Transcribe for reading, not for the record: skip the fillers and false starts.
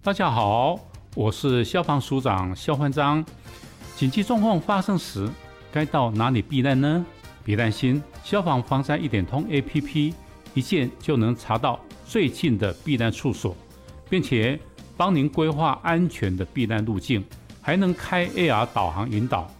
大家好，我是消防署长肖焕章。紧急状况发生时，该到哪里避难呢？别担心，消防防灾一点通 APP 一键就能查到最近的避难处所，并且帮您规划安全的避难路径，还能开 AR 导航引导，